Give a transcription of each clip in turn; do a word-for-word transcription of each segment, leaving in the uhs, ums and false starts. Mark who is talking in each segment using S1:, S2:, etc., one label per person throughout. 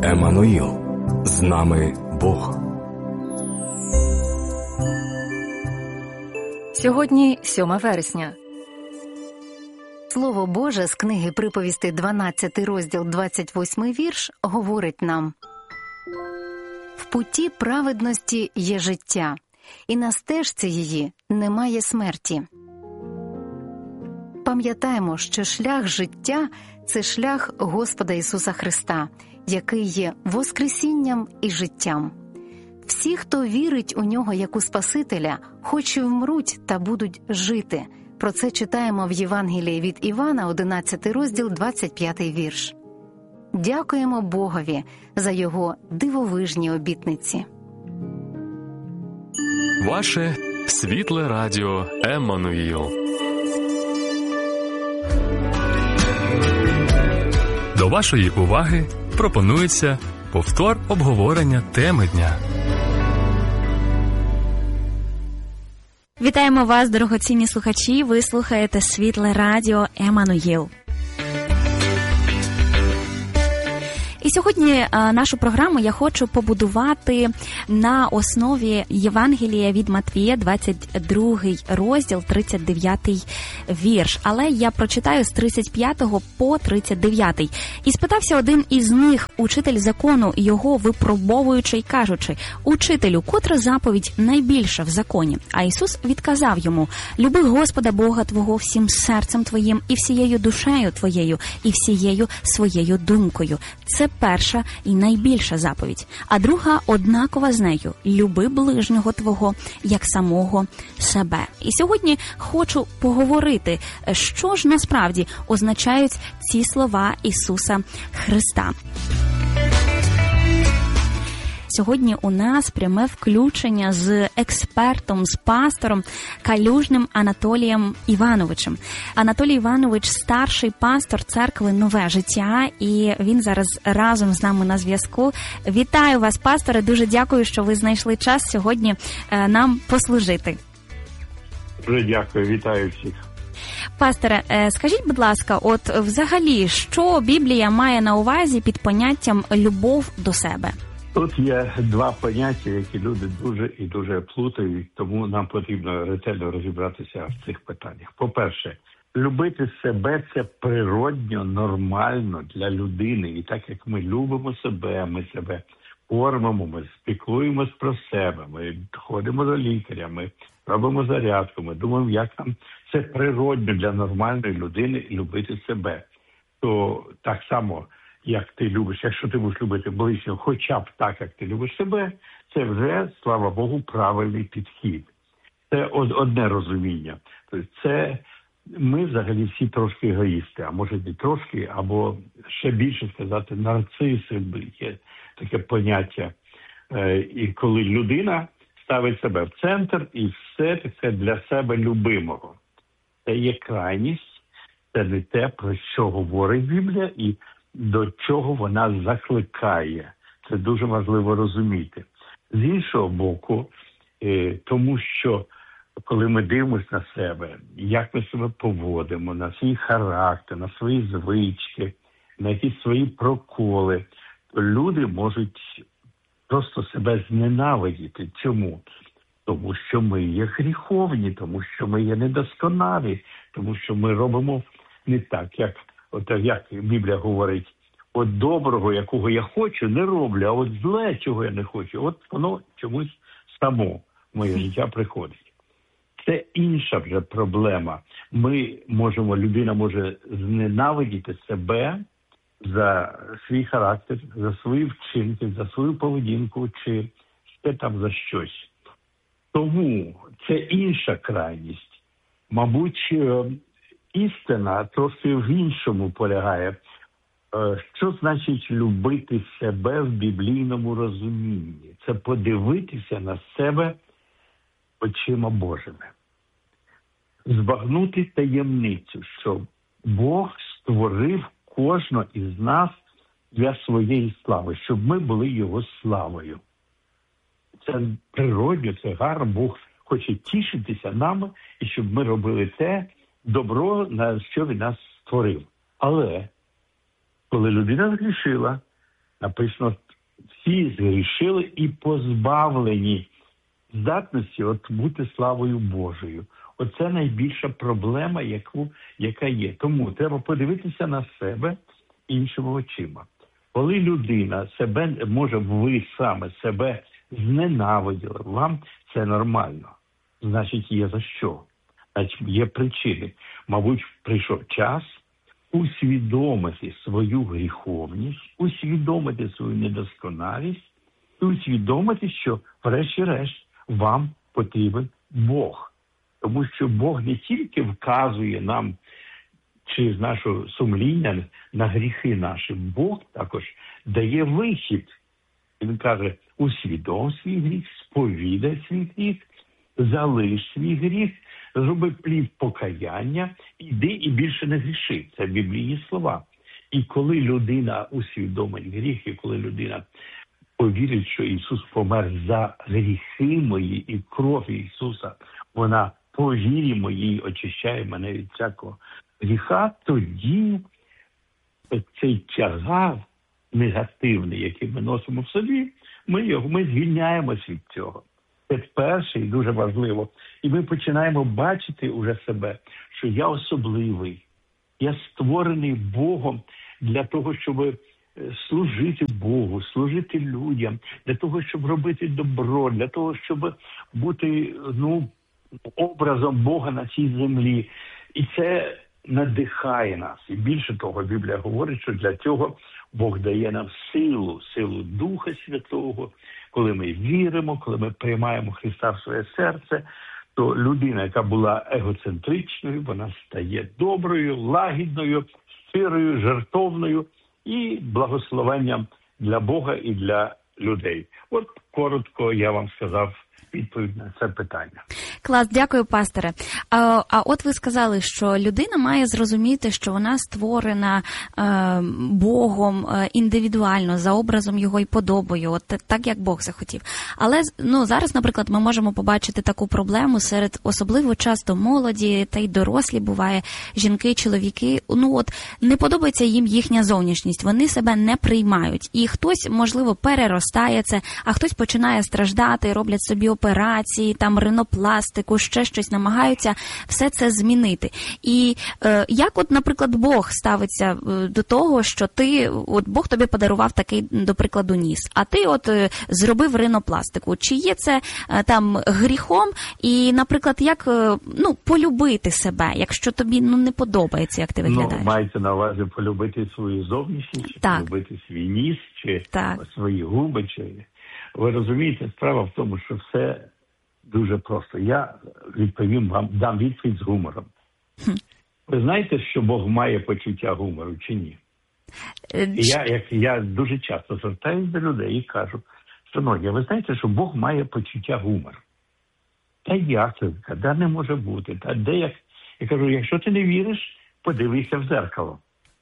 S1: Еммануїл. З нами Бог.
S2: Сьогодні сьоме вересня. Слово Боже з книги Приповістей дванадцятий розділ двадцять восьмий вірш говорить нам: «В путі праведності є життя, і на стежці її немає смерті». Пам'ятаємо, що шлях життя – це шлях Господа Ісуса Христа, який є воскресінням і життям. Всі, хто вірить у Нього як у Спасителя, хоч і вмруть та будуть жити. Про це читаємо в Євангелії від Івана, одинадцятий розділ, двадцять п'ятий вірш. Дякуємо Богові за Його дивовижні обітниці.
S3: Ваше світле радіо Еммануїл. До вашої уваги пропонується повтор обговорення теми дня.
S4: Вітаємо вас, дорогоцінні слухачі! Ви слухаєте світле радіо Еммануїл. І сьогодні а, нашу програму я хочу побудувати на основі Євангелія від Матвія, двадцять другий розділ, тридцять дев'ятий вірш. Але я прочитаю з тридцять п'ятого по тридцять дев'ятий. «І спитався один із них, учитель закону, його випробовуючи й кажучи: Учителю, котра заповідь найбільша в законі? А Ісус відказав йому: Люби Господа Бога твого всім серцем твоїм, і всією душею твоєю, і всією своєю думкою. Це перша і найбільша заповідь. А друга однакова з нею: люби ближнього твого, як самого себе». І сьогодні хочу поговорити, що ж насправді означають ці слова Ісуса Христа. Сьогодні у нас пряме включення з експертом, з пастором Калюжним Анатолієм Івановичем. Анатолій Іванович – старший пастор церкви «Нове життя», і він зараз разом з нами на зв'язку. Вітаю вас, пасторе, дуже дякую, що ви знайшли час сьогодні нам послужити.
S5: Дуже дякую, вітаю всіх.
S4: Пасторе, скажіть, будь ласка, от взагалі, що Біблія має на увазі під поняттям «любов до себе»?
S5: Тут є два поняття, які люди дуже і дуже плутають, тому нам потрібно ретельно розібратися в цих питаннях. По-перше, любити себе – це природньо, нормально для людини. І так як ми любимо себе, ми себе кормимо, ми спіклуємось про себе, ми ходимо до лікаря, ми робимо зарядку, ми думаємо, як нам це природньо для нормальної людини любити себе. То так само, як ти любиш, якщо ти будеш любити ближнього, хоча б так, як ти любиш себе, це вже, слава Богу, правильний підхід. Це одне розуміння. Тобто це ми взагалі всі трошки егоїсти, а може не трошки, або ще більше сказати, нарциси, є таке поняття. І коли людина ставить себе в центр і все це для себе любимого. Це є крайність, це не те, про що говорить Біблія і до чого вона закликає. Це дуже важливо розуміти. З іншого боку, тому що коли ми дивимося на себе, як ми себе поводимо, на свій характер, на свої звички, на якісь свої проколи, то люди можуть просто себе зненавидіти. Чому? Тому що ми є гріховні, тому що ми є недосконалі, тому що ми робимо не так, як, от як Біблія говорить, от доброго, якого я хочу, не роблю, а от зле, чого я не хочу, от воно чомусь само в моє життя приходить. Це інша вже проблема. Ми можемо, людина може зненавидіти себе за свій характер, за свої вчинки, за свою поведінку, чи ще там за щось. Тому це інша крайність. Мабуть, істина трохи в іншому полягає. Що значить любити себе в біблійному розумінні? Це подивитися на себе очима Божими. Збагнути таємницю, що Бог створив кожного із нас для своєї слави, щоб ми були Його славою. Це природно, це гарно. Бог хоче тішитися нами, і щоб ми робили те добро, на що Він нас створив. Але коли людина згрішила, написано, всі згрішили і позбавлені здатності от бути славою Божою. Оце найбільша проблема, яку, яка є. Тому треба подивитися на себе іншими очима. Коли людина себе, може ви саме себе зненавиділи, вам це нормально. Значить, є за що. Значить, є причини. Мабуть, прийшов час усвідомити свою гріховність, усвідомити свою недосконалість і усвідомити, що врешті-решт вам потрібен Бог. Тому що Бог не тільки вказує нам, чи з нашого сумління на гріхи наші, Бог також дає вихід. Він каже, усвідом свій гріх, сповідай свій гріх, залиш свій гріх, зроби плід покаяння, іди і більше не гріши. Це біблійні слова. І коли людина усвідомить гріх, і коли людина повірить, що Ісус помер за гріхи мої, і кров Ісуса, вона по вірі моїй очищає мене від всякого гріха, тоді цей тягар негативний, який ми носимо в собі, ми його, ми звільняємось від цього. Це перше і дуже важливо. І ми починаємо бачити уже себе, що я особливий, я створений Богом для того, щоб служити Богу, служити людям, для того, щоб робити добро, для того, щоб бути, ну, образом Бога на цій землі. І це надихає нас. І більше того, Біблія говорить, що для цього Бог дає нам силу, силу Духа Святого. Коли ми віримо, коли ми приймаємо Христа в своє серце, то людина, яка була егоцентричною, вона стає доброю, лагідною, щирою, жертовною і благословенням для Бога і для людей. От коротко я вам сказав відповідь на це питання.
S4: Клас, дякую, пасторе. А, а от ви сказали, що людина має зрозуміти, що вона створена е, Богом е, індивідуально, за образом його і подобою, от так, як Бог захотів. Але ну, зараз, наприклад, ми можемо побачити таку проблему серед особливо часто молоді, та й дорослі, буває, жінки, чоловіки, ну от не подобається їм їхня зовнішність, вони себе не приймають. І хтось, можливо, переростає це, а хтось починає страждати, роблять собі операції, там ринопластику, ще щось, намагаються все це змінити. І е, як от, наприклад, Бог ставиться до того, що ти, от Бог тобі подарував такий, до прикладу, ніс, а ти от е, зробив ринопластику. Чи є це е, там гріхом? І, наприклад, як, е, ну, полюбити себе, якщо тобі, ну, не подобається, як ти виглядаєш?
S5: Ну, мається на увазі полюбити свою зовнішність, чи
S4: так.
S5: полюбити свій ніс, чи
S4: так.
S5: свої губи, чи... Ви розумієте, справа в тому, що все дуже просто. Я відповім вам, дам відповідь з гумором. Хм. Ви знаєте, що Бог має почуття гумору чи ні? І я, як, я дуже часто звертаюся до людей і кажу, шановні, ви знаєте, що Бог має почуття гумору? Та як це? Де не може бути? Та де як? Я кажу, якщо ти не віриш, подивися в дзеркало.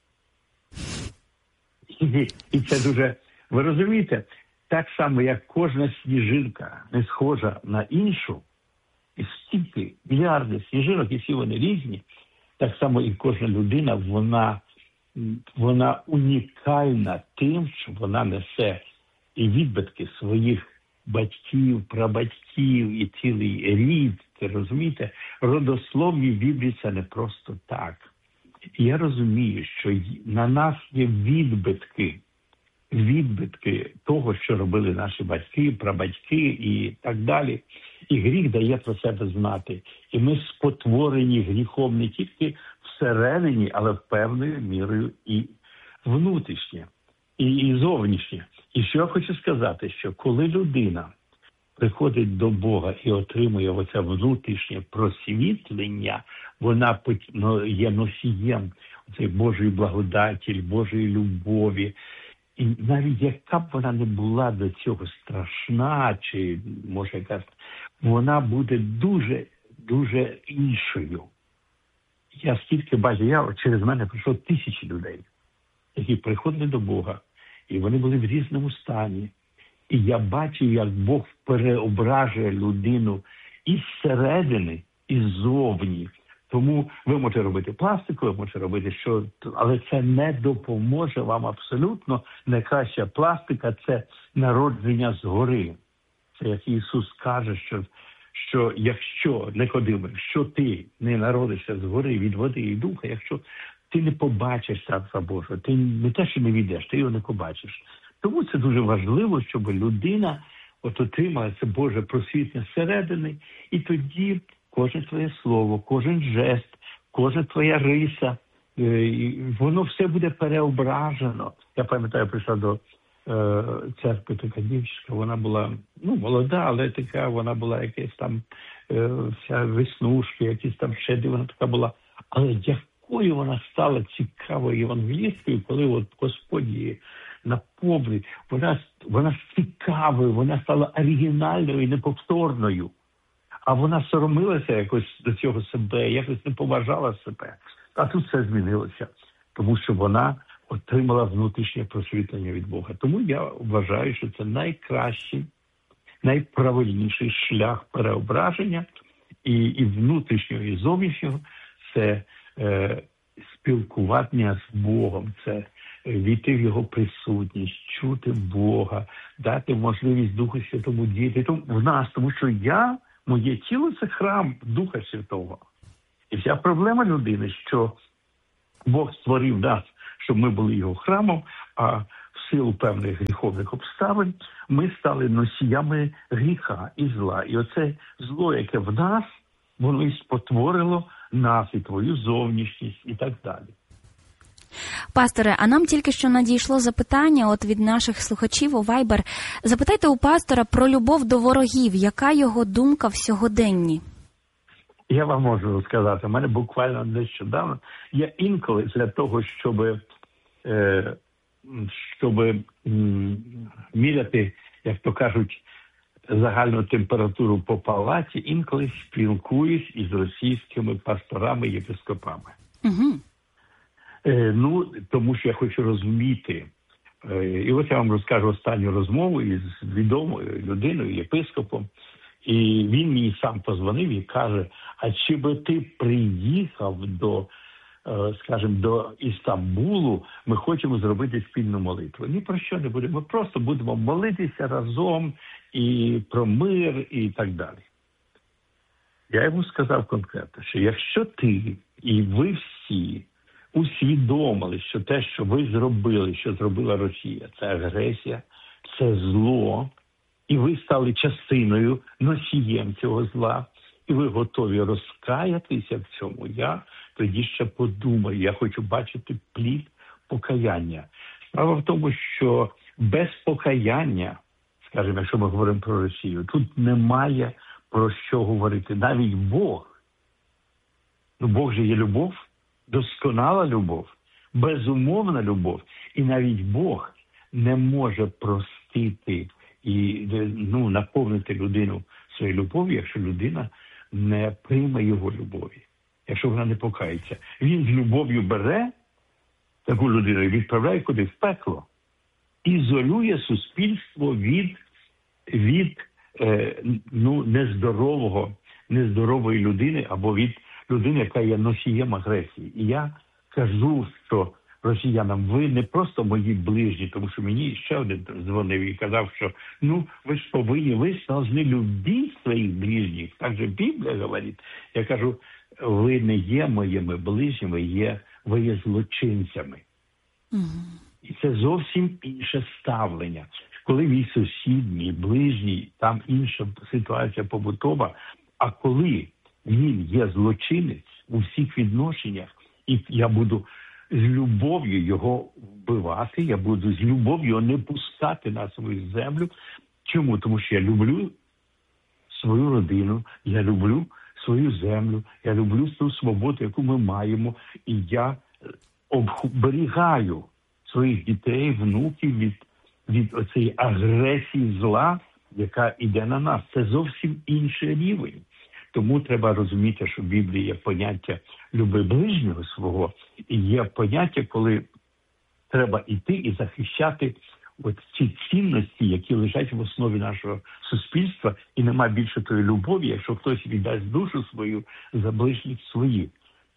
S5: І, і це дуже... Ви розумієте? Так само, як кожна сніжинка не схожа на іншу, і стільки мільярди сніжинок, і всі вони різні, так само і кожна людина, вона, вона унікальна тим, що вона несе і відбитки своїх батьків, прабатьків, і цілий рід, ти розумієте? Родословні в Біблії це не просто так. І я розумію, що на нас є відбитки, відбитки того, що робили наші батьки, прабатьки і так далі. І гріх дає про себе знати. І ми спотворені гріхом не тільки всередині, але певною мірою і внутрішнє, і, і зовнішнє. І що я хочу сказати, що коли людина приходить до Бога і отримує оце внутрішнє просвітлення, вона є носієм цієї Божої благодаті, Божої любові. І навіть яка б вона не була до цього страшна, чи, може, якась, вона буде дуже, дуже іншою. Я стільки бачу, я через мене прийшло тисячі людей, які приходили до Бога, і вони були в різному стані. І я бачу, як Бог переображує людину і зсередини, і ззовні. Тому ви можете робити пластику, ви можете робити що, але це не допоможе вам абсолютно. Найкраща пластика – це народження згори. Це як Ісус каже, що, що якщо, Никодиме, якщо ти не народишся згори від води і духа, якщо ти не побачиш Царства Божого, ти не те, що не війдеш, ти його не побачиш. Тому це дуже важливо, щоб людина от отримала це Боже просвітне зсередини, і тоді кожне твоє слово, кожен жест, кожна твоя риса, воно все буде переображено. Я пам'ятаю, прийшла до е, церкви така дівчинка, вона була, ну, молода, але така, вона була якась там, е, вся веснушки, якісь там шеди, вона така була. Але якою вона стала цікавою євангелісткою, коли от Господь її наповнив, вона, вона цікавою, вона стала оригінальною і неповторною. А вона соромилася якось до цього себе, якось не поважала себе. А тут все змінилося, тому що вона отримала внутрішнє просвітлення від Бога. Тому я вважаю, що це найкращий, найправильніший шлях переображення і, і внутрішнього, і зовнішнього – це е, спілкування з Богом, це війти в Його присутність, чути Бога, дати можливість Духу Святому діяти в нас, тому що я, моє тіло – це храм Духа Святого. І вся проблема людини, що Бог створив нас, щоб ми були Його храмом, а в силу певних гріховних обставин ми стали носіями гріха і зла. І оце зло, яке в нас, воно і спотворило нас, і твою зовнішність, і так далі.
S4: Пасторе, а нам тільки що надійшло запитання от від наших слухачів у Viber. Запитайте у пастора про любов до ворогів. Яка його думка в сьогоденні?
S5: Я вам можу сказати, у мене буквально нещодавно, я інколи для того, щоб, е, щоб м, міряти, як то кажуть, загальну температуру по палаті, інколи спілкуюсь із російськими пасторами і єпископами.
S4: Угу.
S5: Е, ну, тому що я хочу розуміти. Е, і ось я вам розкажу останню розмову із відомою людиною, єпископом. І він мені сам позвонив і каже, а чи би ти приїхав до, скажімо, до Істамбулу, ми хочемо зробити спільну молитву. Ні про що не будемо, ми просто будемо молитися разом і про мир і так далі. Я йому сказав конкретно, що якщо ти і ви всі усвідомили, що те, що ви зробили, що зробила Росія, це агресія, це зло, і ви стали частиною, носієм цього зла, і ви готові розкаятися в цьому, я тоді ще подумаю, я хочу бачити плід покаяння. Справа в тому, що без покаяння, скажімо, якщо ми говоримо про Росію, тут немає про що говорити. Навіть Бог, ну Бог же є любов, досконала любов, безумовна любов, і навіть Бог не може простити і ну, наповнити людину своєю любов'ю, якщо людина не прийме його любові, якщо вона не покається. Він з любов'ю бере таку людину і відправляє куди? В пекло. Ізолює суспільство від, від е, ну, нездорового, нездорової людини або від людини, яка є носієм агресії. І я кажу, що росіянам, ви не просто мої ближні, тому що мені ще один дзвонив і казав, що ну, ви ж повинні, ви ж повинні любити своїх ближніх. Так же Біблія говорить. Я кажу, ви не є моїми ближніми, є, ви є злочинцями. Угу. І це зовсім інше ставлення. Коли мій сусід, мій ближній, там інша ситуація побутова, а коли він є злочинець у всіх відношеннях, і я буду з любов'ю його вбивати, я буду з любов'ю його не пускати на свою землю. Чому? Тому що я люблю свою родину, я люблю свою землю, я люблю ту свободу, яку ми маємо, і я оберігаю своїх дітей, внуків від, від оцієї агресії зла, яка йде на нас. Це зовсім інший рівень. Тому треба розуміти, що в Біблії є поняття «люби ближнього свого», і є поняття, коли треба йти і захищати от ці цінності, які лежать в основі нашого суспільства, і нема більше тої любові, якщо хтось віддасть душу свою за ближніх своїх.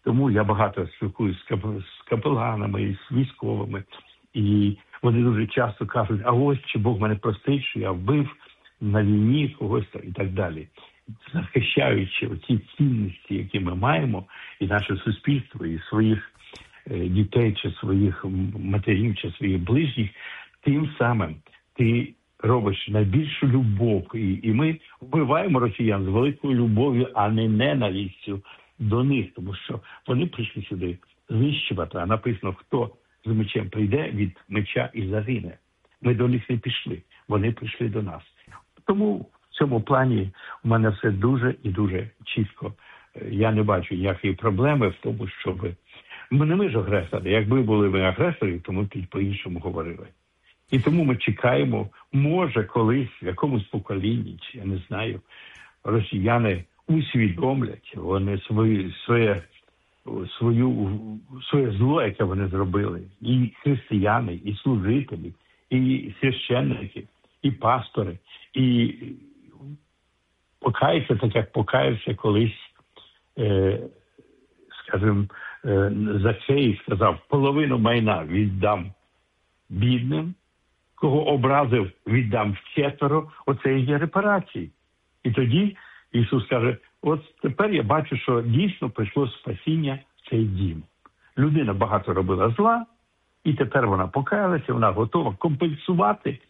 S5: Тому я багато спілкуюся з, кап... з капеланами, з військовими, і вони дуже часто кажуть, а ось чи Бог мене простить, що я вбив на війні когось і так далі. Захищаючи оці цінності, які ми маємо, і наше суспільство, і своїх е, дітей, чи своїх матерів, чи своїх ближніх, тим самим ти робиш найбільшу любов. І, і ми вбиваємо росіян з великою любов'ю, а не ненавистю до них, тому що вони прийшли сюди знищувати, а написано, хто з мечем прийде, від меча і загине. Ми до них не пішли, вони прийшли до нас. Тому в цьому плані у мене все дуже і дуже чітко. Я не бачу ніякої проблеми в тому, щоб... Ми не ми ж агресори. Якби були ми агресори, то ми б по-іншому говорили. І тому ми чекаємо, може колись, в якомусь поколінні, чи я не знаю, росіяни усвідомлять вони свої, своє, свою, своє зло, яке вони зробили. І християни, і служителі, і священники, і пастори, і покаються, так як покаявся колись, е, скажімо, е, Закхей сказав, половину майна віддам бідним, кого образив, віддам вчетверо, оце і є репарації. І тоді Ісус каже, от тепер я бачу, що дійсно прийшло спасіння в цей дім. Людина багато робила зла, і тепер вона покаялася, вона готова компенсувати